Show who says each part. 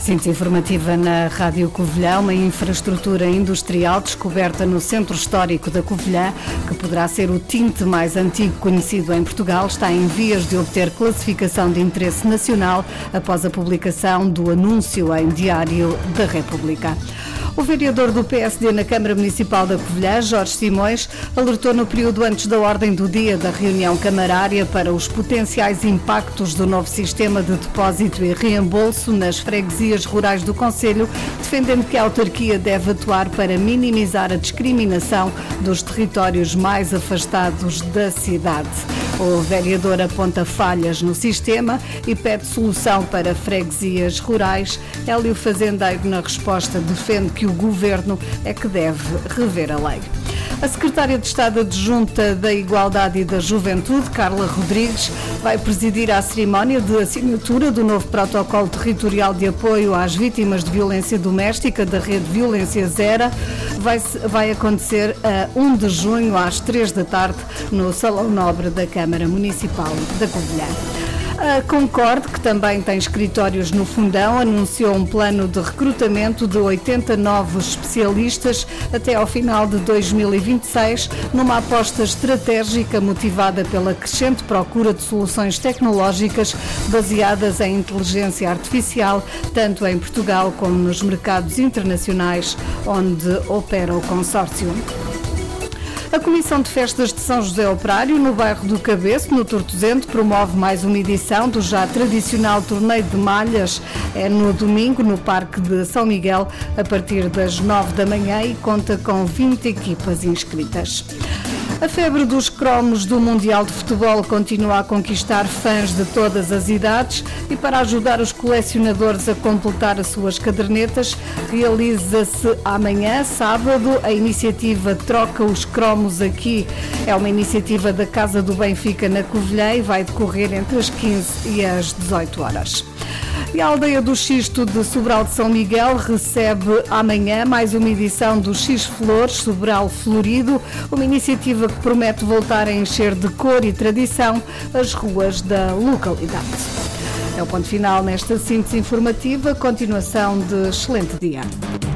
Speaker 1: Síntese informativa na Rádio Covilhã, uma infraestrutura industrial descoberta no Centro Histórico da Covilhã, que poderá ser o tinte mais antigo conhecido em Portugal, está em vias de obter classificação de interesse nacional após a publicação do anúncio em Diário da República. O vereador do PSD na Câmara Municipal da Covilhã, Jorge Simões, alertou no período antes da ordem do dia da reunião camarária para os potenciais impactos do novo sistema de depósito e reembolso nas freguesias rurais do concelho, defendendo que a autarquia deve atuar para minimizar a discriminação dos territórios mais afastados da cidade. O vereador aponta falhas no sistema e pede solução para freguesias rurais. Hélio Fazendeiro, na resposta, defende que o Governo é que deve rever a lei. A secretária de Estado adjunta da Igualdade e da Juventude, Carla Rodrigues, vai presidir a cerimónia de assinatura do novo protocolo territorial de apoio às vítimas de violência doméstica da rede Violência Zero. Vai acontecer a 1 de junho às 3 da tarde no Salão Nobre da Câmara Municipal da Covilhã. A Concorde, que também tem escritórios no Fundão, anunciou um plano de recrutamento de 80 novos especialistas até ao final de 2026, numa aposta estratégica motivada pela crescente procura de soluções tecnológicas baseadas em inteligência artificial, tanto em Portugal como nos mercados internacionais onde opera o consórcio. A Comissão de Festas de São José Operário, no bairro do Cabeço, no Tortozente, promove mais uma edição do já tradicional torneio de malhas. É no domingo, no Parque de São Miguel, a partir das 9 da manhã e conta com 20 equipas inscritas. A febre dos cromos do Mundial de Futebol continua a conquistar fãs de todas as idades e, para ajudar os colecionadores a completar as suas cadernetas, realiza-se amanhã, sábado, a iniciativa Troca os Cromos Aqui. É uma iniciativa da Casa do Benfica na Covilhã e vai decorrer entre as 15 e as 18 horas. E a aldeia do Xisto de Sobral de São Miguel recebe amanhã mais uma edição do X Flores Sobral Florido, uma iniciativa que promete voltar a encher de cor e tradição as ruas da localidade. É o ponto final nesta síntese informativa. Continuação de excelente dia.